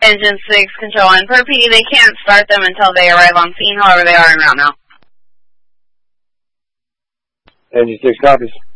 Engine 6, Control 1. Per PD, they can't start them until they arrive on scene, however they are en route now. Engine 6 copies.